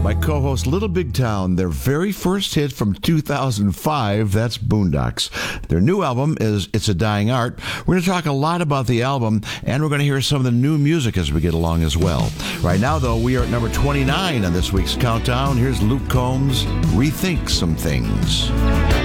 My co-host Little Big Town, their very first hit from 2005, that's Boondocks. Their new album is It's a Dying Art. We're going to talk a lot about the album, and we're going to hear some of the new music as we get along as well. Right now, though, we are at number 29 on this week's countdown. Here's Luke Combs, Rethink Some Things.